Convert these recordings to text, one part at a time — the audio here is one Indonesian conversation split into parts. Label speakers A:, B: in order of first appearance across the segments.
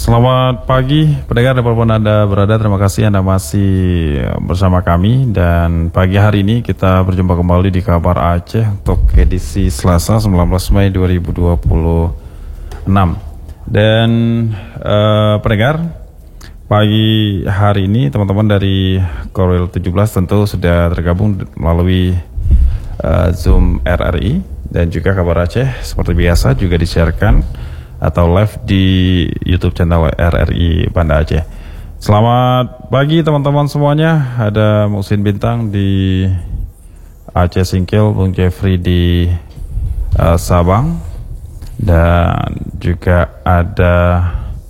A: Selamat pagi, pendengar dimanapun Anda berada. Terima kasih Anda masih bersama kami. Dan pagi hari ini kita berjumpa kembali di Kabar Aceh untuk edisi Selasa 19 Mei 2026. Dan pendengar, pagi hari ini teman-teman dari Korwil 17 tentu sudah tergabung melalui Zoom RRI. Dan juga Kabar Aceh seperti biasa juga disiarkan atau live di YouTube channel RRI Banda Aceh. Selamat pagi teman-teman semuanya. Ada Muhsin Bintang di Aceh Singkil, Bung Jeffrey di Sabang, dan juga ada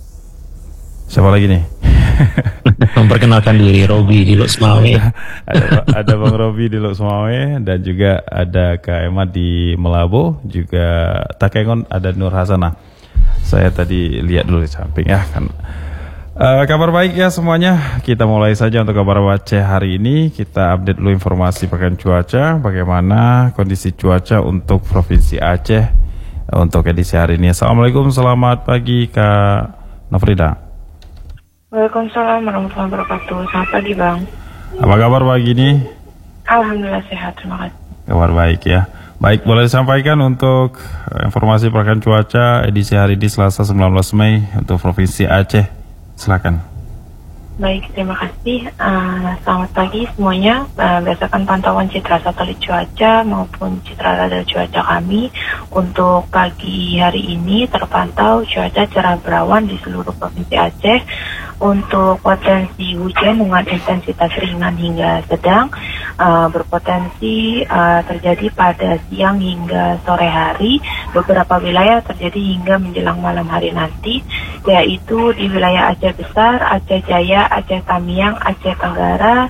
A: siapa lagi nih?
B: Memperkenalkan diri, Robi di Lok Semawe.
A: ada Bang Robi di Lok Semawe, dan juga ada Kak Emma di Melabo, juga Takengon ada Nur Hasanah. Saya tadi lihat dulu di samping ya kan. Kabar baik ya semuanya. Kita mulai saja untuk kabar Aceh hari ini. Kita update dulu informasi pekan cuaca. Bagaimana kondisi cuaca untuk Provinsi Aceh untuk edisi hari ini. Assalamualaikum, selamat pagi Kak Nofrida.
C: Waalaikumsalam warahmatullahi wabarakatuh. Selamat pagi Bang.
A: Apa kabar pagi ini?
C: Alhamdulillah sehat, terima kasih.
A: Kabar baik ya. Baik, boleh disampaikan untuk informasi pergerakan cuaca edisi hari ini Selasa 19 Mei untuk Provinsi Aceh. Silakan.
C: Baik, terima kasih. Selamat pagi semuanya. Berdasarkan pantauan citra satelit cuaca maupun citra radar cuaca kami, untuk pagi hari ini terpantau cuaca cerah berawan di seluruh Provinsi Aceh. Untuk potensi hujan dengan intensitas ringan hingga sedang berpotensi terjadi pada siang hingga sore hari. Beberapa wilayah terjadi hingga menjelang malam hari nanti, yaitu di wilayah Aceh Besar, Aceh Jaya, Aceh Tamiang, Aceh Tenggara,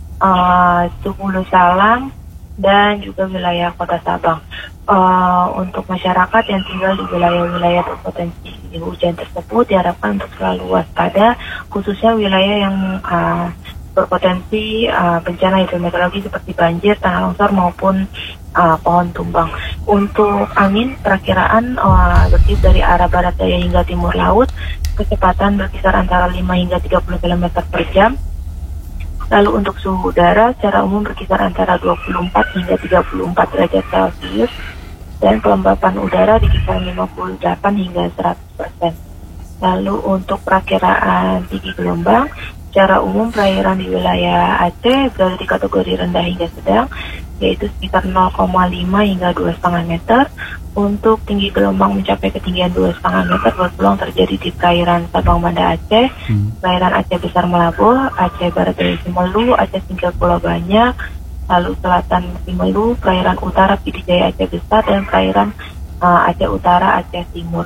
C: Hulu Salam, dan juga wilayah Kota Sabang. Untuk masyarakat yang tinggal di wilayah-wilayah berpotensi hujan tersebut diharapkan untuk selalu waspada, khususnya wilayah yang berpotensi bencana hidrometeorologi seperti banjir, tanah longsor maupun pohon tumbang. Untuk angin, perakiraan bertiup dari arah barat daya hingga timur laut, kecepatan berkisar antara 5 hingga 30 km per jam. Lalu untuk suhu udara secara umum berkisar antara 24 hingga 34 derajat Celcius, dan kelembapan udara di kisaran 58 hingga 100%. Lalu untuk perakiraan tinggi gelombang, secara umum perairan di wilayah Aceh berada di kategori rendah hingga sedang, yaitu sekitar 0,5 hingga 2,5 meter. Untuk tinggi gelombang mencapai ketinggian 2,5 meter berpeluang terjadi di perairan Sabang Banda Aceh, perairan Aceh Besar Melabo, Aceh Barat Daya Simelu, Aceh Singkil Pulau Banyak, lalu selatan Simelu, perairan utara Pidijaya Aceh Besar, dan perairan Aceh Utara Aceh Timur.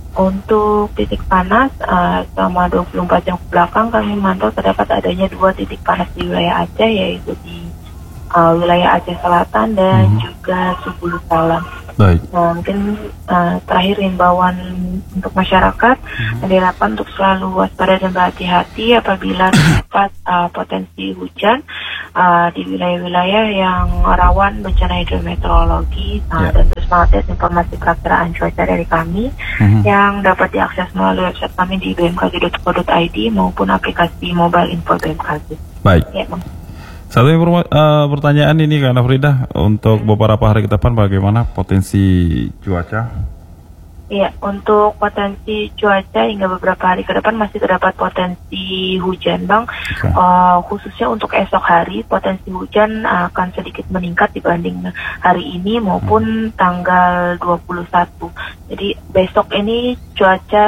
C: Untuk titik panas selama 24 jam ke belakang kami memantau terdapat adanya 2 titik panas di wilayah Aceh, yaitu di wilayah Aceh Selatan dan juga Hulu Salam.
A: Baik.
C: Mungkin terakhir himbauan untuk masyarakat diharapkan untuk selalu waspada dan berhati-hati apabila terdapat potensi hujan di wilayah-wilayah yang rawan bencana hidrometeorologi. Dan terus mengupdate informasi perakiraan cuaca dari kami yang dapat diakses melalui website kami di bmkg.co.id maupun aplikasi mobile info BMKG.
A: Baik.
C: Ya, Bang.
A: Satu pertanyaan ini Kak Nofrida, untuk beberapa hari ke depan bagaimana potensi cuaca?
C: Iya, untuk potensi cuaca hingga beberapa hari ke depan masih terdapat potensi hujan, Bang.
A: Okay.
C: Khususnya untuk esok hari, potensi hujan akan sedikit meningkat dibanding hari ini maupun tanggal 21. Jadi besok ini cuaca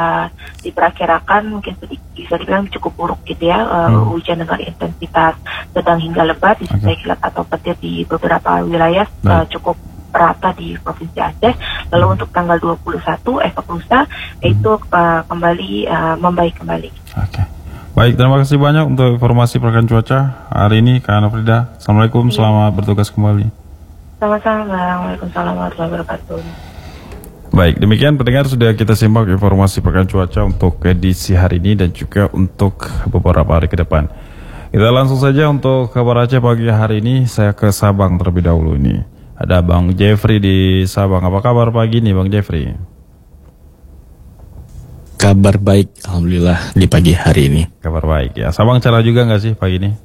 C: diperkirakan mungkin bisa dibilang cukup buruk gitu ya. Hujan dengan intensitas sedang hingga lebat, disertai kilat atau petir di beberapa wilayah cukup rata di Provinsi Aceh. Lalu untuk tanggal 21 esok lusa itu kembali membaik kembali.
A: Oke. Baik, terima kasih banyak untuk informasi pergerakan cuaca hari ini Kak Nofrida. Assalamualaikum, selamat bertugas kembali.
C: Sama-sama Bang. Waalaikumsalam warahmatullahi wabarakatuh.
A: Baik, demikian pendengar sudah kita simak informasi pergerakan cuaca untuk edisi hari ini dan juga untuk beberapa hari ke depan. Kita langsung saja untuk kabar Aceh pagi hari ini. Saya ke Sabang terlebih dahulu ini. Ada Bang Jeffrey di Sabang. Apa kabar pagi ini Bang Jeffrey?
D: Kabar baik, alhamdulillah di pagi hari ini.
A: Kabar baik ya. Sabang cerah juga nggak sih pagi ini?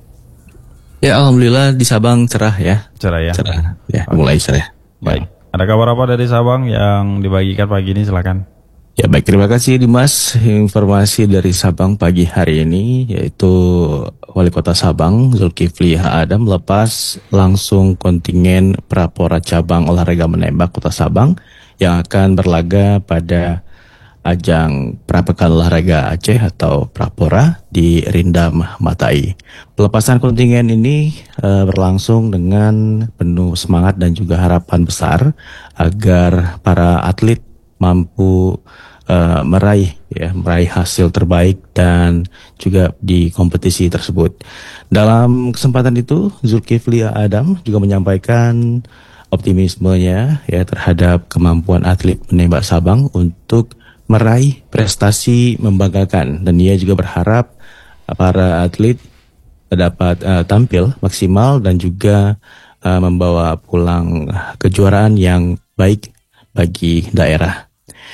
D: Ya alhamdulillah di Sabang cerah ya.
A: Cerah ya.
D: Cerah ya, mulai cerah.
A: Baik. Ada kabar apa dari Sabang yang dibagikan pagi ini? Silakan.
D: Ya baik, terima kasih Dimas. Informasi dari Sabang pagi hari ini yaitu Wali Kota Sabang Zulkifli Adam melepas langsung kontingen Prapora cabang olahraga menembak Kota Sabang yang akan berlaga pada ajang Prapekan Olahraga Aceh atau Prapora di Rindam Matai. Pelepasan kontingen ini berlangsung dengan penuh semangat dan juga harapan besar agar para atlet mampu meraih hasil terbaik dan juga di kompetisi tersebut. Dalam kesempatan itu, Zulkifli Adam juga menyampaikan optimismenya ya terhadap kemampuan atlet menembak Sabang untuk meraih prestasi membanggakan, dan ia juga berharap para atlet dapat tampil maksimal dan juga membawa pulang kejuaraan yang baik bagi daerah.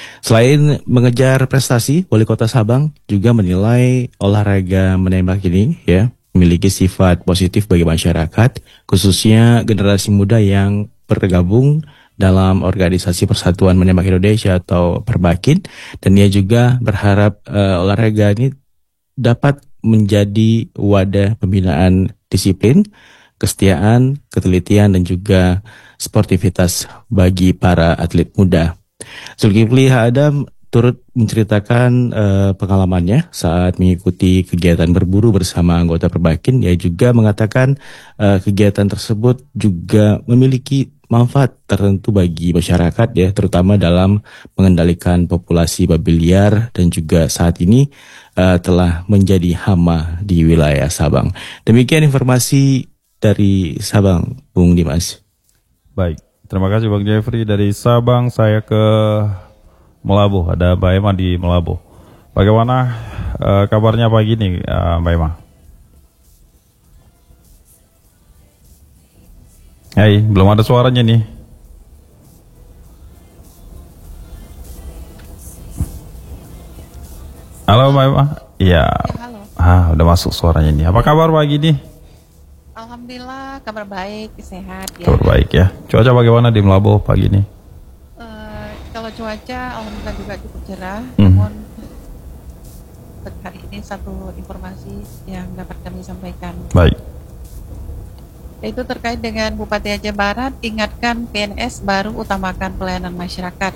D: Selain mengejar prestasi, Wali Kota Sabang juga menilai olahraga menembak ini ya memiliki sifat positif bagi masyarakat, khususnya generasi muda yang bergabung dalam organisasi Persatuan Menembak Indonesia atau Perbakin, dan ia juga berharap olahraga ini dapat menjadi wadah pembinaan disiplin, kesetiaan, ketelitian, dan juga sportivitas bagi para atlet muda. Zulkifli Adam turut menceritakan pengalamannya saat mengikuti kegiatan berburu bersama anggota Perbakin. Ia juga mengatakan kegiatan tersebut juga memiliki manfaat tertentu bagi masyarakat ya, terutama dalam mengendalikan populasi babi liar dan juga saat ini telah menjadi hama di wilayah Sabang. Demikian informasi dari Sabang, Bung Dimas.
A: Baik. Terima kasih Bang Jeffrey dari Sabang. Saya ke Melabuh. Ada Mbak Emma di Melabuh. Bagaimana kabarnya pagi ini Mbak Emma? Hai, belum ada suaranya nih. Halo Mbak Emma. Iya.
E: Halo.
A: Udah masuk suaranya nih. Apa kabar pagi ini?
E: Alhamdulillah kabar baik, sehat ya.
A: Kabar baik ya. Cuaca bagaimana di Melabuh pagi ini?
E: Kalau cuaca alhamdulillah juga cukup cerah. Namun untuk hari ini satu informasi yang dapat kami sampaikan.
A: Baik.
E: Yaitu terkait dengan Bupati Aceh Barat, ingatkan PNS baru utamakan pelayanan masyarakat.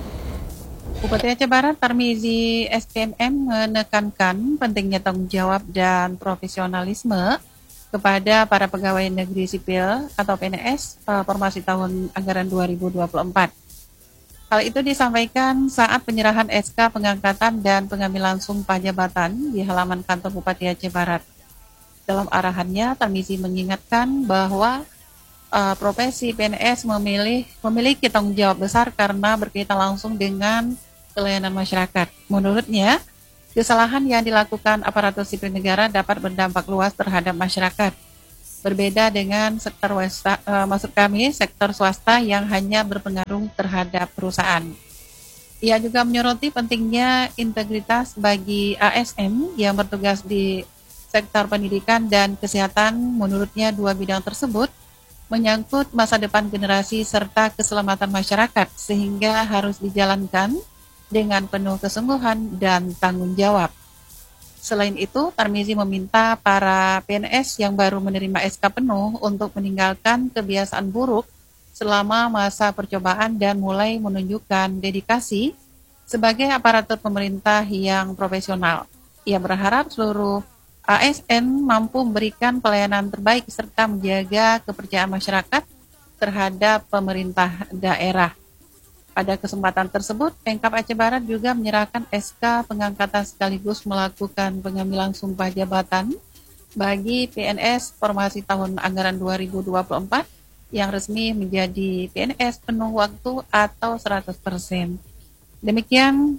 E: Bupati Aceh Barat Tarmizi SPMM menekankan pentingnya tanggung jawab dan profesionalisme kepada para pegawai negeri sipil atau PNS formasi tahun anggaran 2024. Hal itu disampaikan saat penyerahan SK pengangkatan dan pengambilan sumpah jabatan di halaman kantor Bupati Aceh Barat. Dalam arahannya, Tarmizi mengingatkan bahwa profesi PNS memiliki tanggung jawab besar karena berkaitan langsung dengan pelayanan masyarakat. Menurutnya, kesalahan yang dilakukan aparatur sipil negara dapat berdampak luas terhadap masyarakat. Berbeda dengan sektor sektor swasta yang hanya berpengaruh terhadap perusahaan. Ia juga menyoroti pentingnya integritas bagi ASN yang bertugas di sektor pendidikan dan kesehatan. Menurutnya dua bidang tersebut menyangkut masa depan generasi serta keselamatan masyarakat sehingga harus dijalankan dengan penuh kesungguhan dan tanggung jawab. Selain itu, Tarmizi meminta para PNS yang baru menerima SK penuh untuk meninggalkan kebiasaan buruk selama masa percobaan dan mulai menunjukkan dedikasi sebagai aparatur pemerintah yang profesional. Ia berharap seluruh ASN mampu memberikan pelayanan terbaik serta menjaga kepercayaan masyarakat terhadap pemerintah daerah. Pada kesempatan tersebut, Pemkab Aceh Barat juga menyerahkan SK pengangkatan sekaligus melakukan pengambilan sumpah jabatan bagi PNS formasi tahun anggaran 2024 yang resmi menjadi PNS penuh waktu atau 100%. Demikian,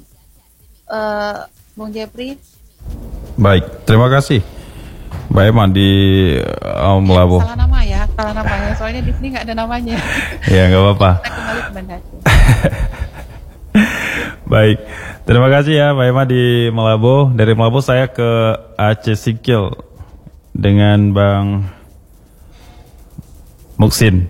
E: Bung Jeffrey.
A: Baik, terima kasih Mbak Emma di Melabuh.
E: Salah nama ya, soalnya di sini nggak ada namanya.
A: Ya nggak apa-apa.
E: Kita kembali ke Banda Aceh.
A: Baik, terima kasih ya Pak Ema di Malabo. Dari Malabo saya ke Aceh Singkil dengan Bang Muksin.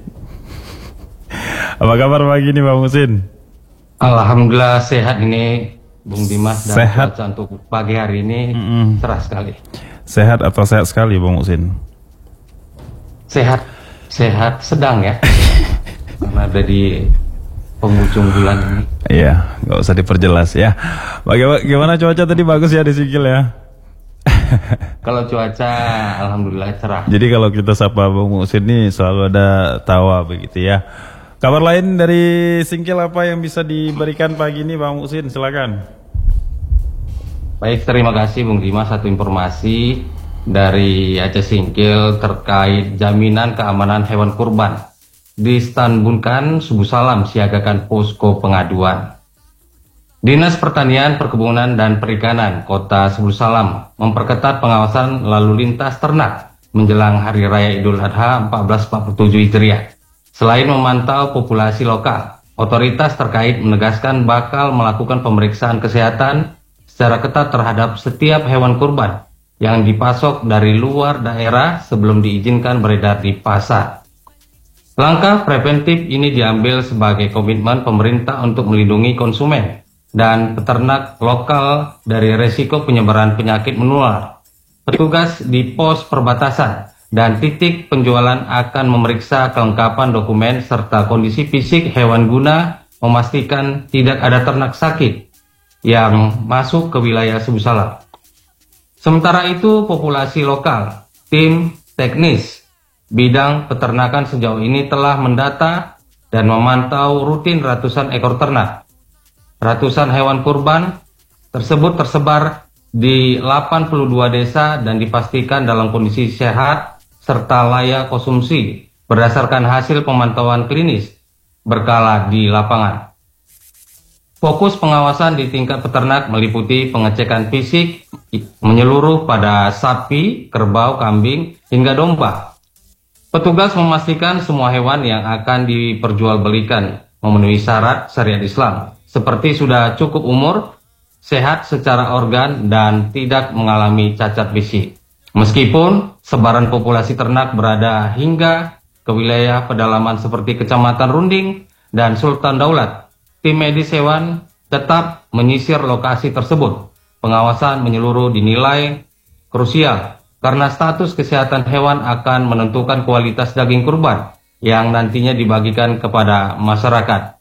A: Apa kabar pagi ini Bang Muksin?
F: Alhamdulillah sehat ini Bung Dimas, dan
A: sehat
F: cuaca untuk pagi hari ini cerah sekali.
A: Sehat atau sehat sekali Bang Muksin?
F: Sehat sedang ya. Karena ada di penghujung bulan ini.
A: Iya, nggak usah diperjelas ya. Bagaimana cuaca tadi, bagus ya di Singkil ya?
F: Kalau cuaca alhamdulillah cerah.
A: Jadi kalau kita sapa Bang Muksin ini selalu ada tawa begitu ya. Kabar lain dari Singkil apa yang bisa diberikan pagi ini Bang Muksin, silakan.
F: Baik, terima kasih Bung Dimas. Satu informasi dari Aceh Singkil terkait jaminan keamanan hewan kurban. Di Stanbunkan, Subuh Salam siagakan posko pengaduan. Dinas Pertanian, Perkebunan, dan Perikanan Kota Subuh Salam memperketat pengawasan lalu lintas ternak menjelang Hari Raya Idul Adha 1447 Hijriah. Selain memantau populasi lokal, otoritas terkait menegaskan bakal melakukan pemeriksaan kesehatan secara ketat terhadap setiap hewan kurban yang dipasok dari luar daerah sebelum diizinkan beredar di pasar. Langkah preventif ini diambil sebagai komitmen pemerintah untuk melindungi konsumen dan peternak lokal dari resiko penyebaran penyakit menular. Petugas di pos perbatasan dan titik penjualan akan memeriksa kelengkapan dokumen serta kondisi fisik hewan guna memastikan tidak ada ternak sakit yang masuk ke wilayah Subuh Salam. Sementara itu, populasi lokal, tim teknis bidang peternakan sejauh ini telah mendata dan memantau rutin ratusan ekor ternak. Ratusan hewan kurban tersebut tersebar di 82 desa dan dipastikan dalam kondisi sehat serta layak konsumsi berdasarkan hasil pemantauan klinis berkala di lapangan. Fokus pengawasan di tingkat peternak meliputi pengecekan fisik menyeluruh pada sapi, kerbau, kambing, hingga domba. Petugas memastikan semua hewan yang akan diperjualbelikan memenuhi syarat syariat Islam, seperti sudah cukup umur, sehat secara organ, dan tidak mengalami cacat fisik. Meskipun sebaran populasi ternak berada hingga ke wilayah pedalaman seperti Kecamatan Runding dan Sultan Daulat, tim medis hewan tetap menyisir lokasi tersebut. Pengawasan menyeluruh dinilai krusial karena status kesehatan hewan akan menentukan kualitas daging kurban yang nantinya dibagikan kepada masyarakat.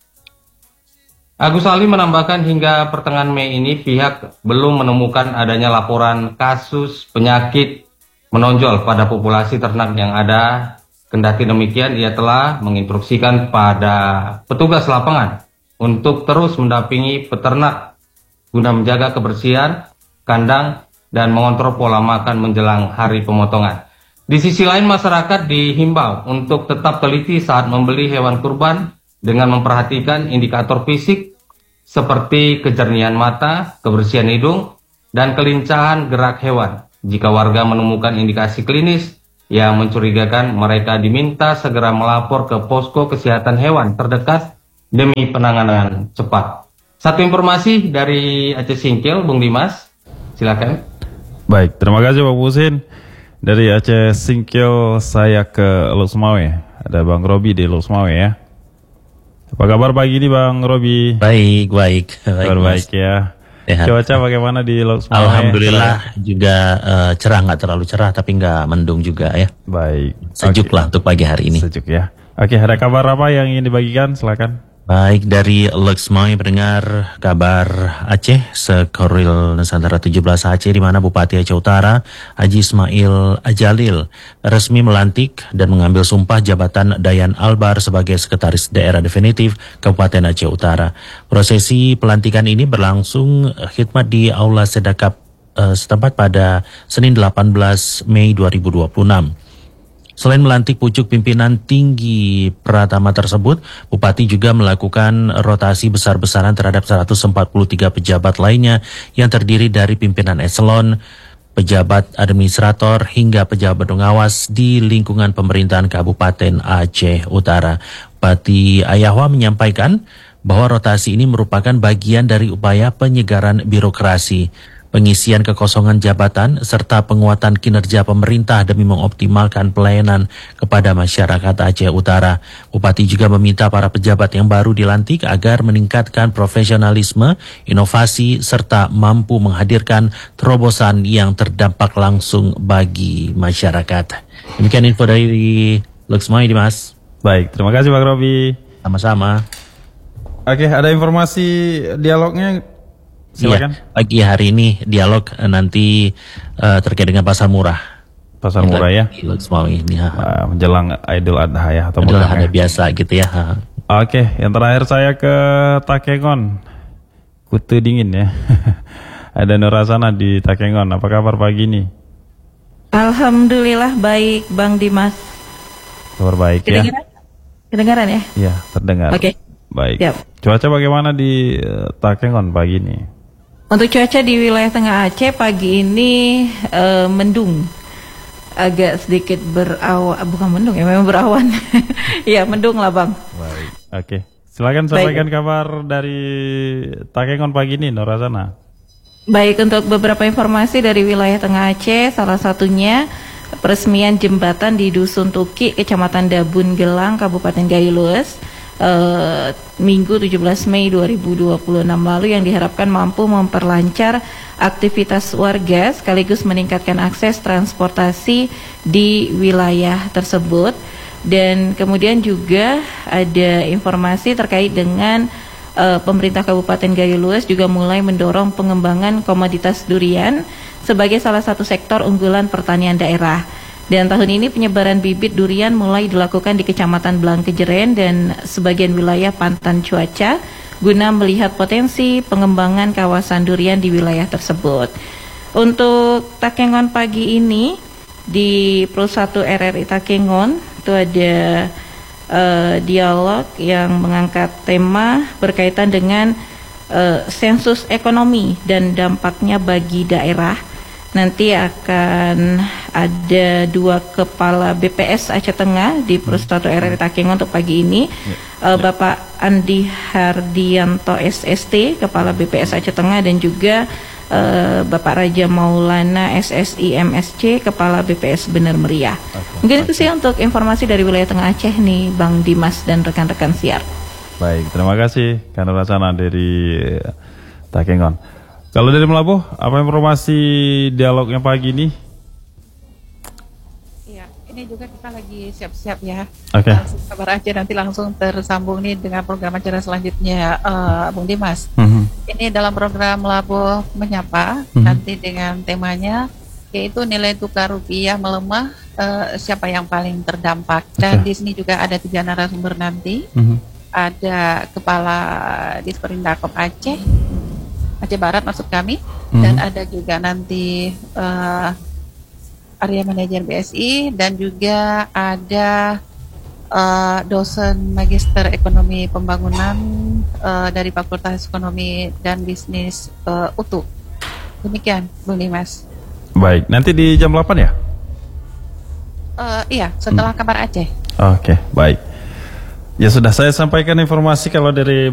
F: Agus Ali menambahkan hingga pertengahan Mei ini pihak belum menemukan adanya laporan kasus penyakit menonjol pada populasi ternak yang ada. Kendati demikian, ia telah menginstruksikan pada petugas lapangan untuk terus mendampingi peternak guna menjaga kebersihan kandang dan mengontrol pola makan menjelang hari pemotongan. Di sisi lain, masyarakat dihimbau untuk tetap teliti saat membeli hewan kurban dengan memperhatikan indikator fisik seperti kejernihan mata, kebersihan hidung, dan kelincahan gerak hewan. Jika warga menemukan indikasi klinis yang mencurigakan, mereka diminta segera melapor ke posko kesehatan hewan terdekat demi penanganan cepat. Satu informasi dari Aceh Singkil, Bung Dimas, silakan.
A: Baik, terima kasih Pak Muksin. Dari Aceh Singkil saya ke Losmawe. Ada Bang Robi di Losmawe ya. Apa kabar pagi ini Bang Robi?
B: Baik.
A: Kabar baik ya.
B: Sehat.
A: Cuaca bagaimana di Losmawe?
B: Alhamdulillah juga cerah, nggak terlalu cerah tapi nggak mendung juga ya.
A: Baik.
B: Sejuk lah untuk pagi hari ini.
A: Sejuk ya. Oke, ada kabar apa yang ingin dibagikan? Silakan.
B: Baik, dari Lexmoy pendengar kabar Aceh Sekoril Nusantara 17 Aceh, di mana Bupati Aceh Utara Haji Ismail Ajalil resmi melantik dan mengambil sumpah jabatan Dayan Albar sebagai Sekretaris Daerah Definitif Kabupaten Aceh Utara. Prosesi pelantikan ini berlangsung khidmat di Aula Sedakap setempat pada Senin 18 Mei 2026. Selain melantik pucuk pimpinan tinggi Pratama tersebut, Bupati juga melakukan rotasi besar-besaran terhadap 143 pejabat lainnya yang terdiri dari pimpinan eselon, pejabat administrator, hingga pejabat pengawas di lingkungan pemerintahan Kabupaten Aceh Utara. Bupati Ayahwa menyampaikan bahwa rotasi ini merupakan bagian dari upaya penyegaran birokrasi, pengisian kekosongan jabatan, serta penguatan kinerja pemerintah demi mengoptimalkan pelayanan kepada masyarakat Aceh Utara. Bupati juga meminta para pejabat yang baru dilantik agar meningkatkan profesionalisme, inovasi, serta mampu menghadirkan terobosan yang terdampak langsung bagi masyarakat. Demikian info dari Luxmai, Dimas.
A: Baik, terima kasih Bang Robi.
B: Sama-sama.
A: Oke, ada informasi dialognya? Silakan.
B: Iya, pagi hari ini dialog nanti terkait dengan pasar murah.
A: Pasar murah ya?
B: Luxmai ini.
A: Menjelang Idul Adha ya atau
B: Idul Adha biasa gitu ya.
A: Oke, yang terakhir saya ke Takengon. Kutu dingin ya. Ada Nurasana di Takengon. Apa kabar pagi ini?
G: Alhamdulillah baik, Bang Dimas.
A: Kabar baik ya?
G: Kedengaran ya?
A: Iya, terdengar.
G: Oke.
A: Baik.
G: Siap.
A: Cuaca bagaimana di Takengon pagi ini?
G: Untuk cuaca di wilayah Tengah Aceh pagi ini mendung. Agak sedikit berawan, bukan mendung ya, memang berawan. Iya, mendung lah Bang.
A: Baik. Oke. Silakan sampaikan kabar dari Takengon pagi ini, Nurasana.
G: Baik, untuk beberapa informasi dari wilayah Tengah Aceh, salah satunya peresmian jembatan di Dusun Tuki, Kecamatan Dabun Gelang, Kabupaten Gaylues, Minggu 17 Mei 2026 lalu, yang diharapkan mampu memperlancar aktivitas warga sekaligus meningkatkan akses transportasi di wilayah tersebut. Dan kemudian juga ada informasi terkait dengan pemerintah Kabupaten Gaylues juga mulai mendorong pengembangan komoditas durian sebagai salah satu sektor unggulan pertanian daerah. Dan tahun ini penyebaran bibit durian mulai dilakukan di Kecamatan Blangkejeren dan sebagian wilayah Pantan Cuaca guna melihat potensi pengembangan kawasan durian di wilayah tersebut. Untuk Takengon pagi ini di Pro 1 RRI Takengon itu ada dialog yang mengangkat tema berkaitan dengan sensus ekonomi dan dampaknya bagi daerah. Nanti akan ada 2 kepala BPS Aceh Tengah di Pro 1 RRI Takengon untuk pagi ini. Bapak Andi Hardianto SST, Kepala BPS Aceh Tengah, dan juga Bapak Raja Maulana SSI MSC, Kepala BPS Bener Meriah. Mungkin itu sih untuk informasi dari wilayah Tengah Aceh nih, Bang Dimas dan rekan-rekan siar.
A: Baik, terima kasih Kak Nurasana dari Takengon. Kalau dari Melabuh, apa informasi dialognya pagi ini?
E: Iya, ini juga kita lagi siap-siap ya.
A: Oke.
E: Kabar Aceh nanti langsung tersambung nih dengan program acara selanjutnya, Bung Dimas. Ini dalam program Melabuh Menyapa, nanti dengan temanya yaitu nilai tukar rupiah melemah, siapa yang paling terdampak. Dan di sini juga ada 3 narasumber nanti. Ada Kepala Disperindakom Aceh Barat maksud kami, dan ada juga nanti area manajer BSI, dan juga ada dosen Magister Ekonomi Pembangunan dari Fakultas Ekonomi dan Bisnis UTU. Demikian, Bung Dimas.
A: Baik, nanti di jam 8 ya?
E: Iya, setelah kabar Aceh.
A: Oke, baik. Ya sudah, saya sampaikan informasi kalau dari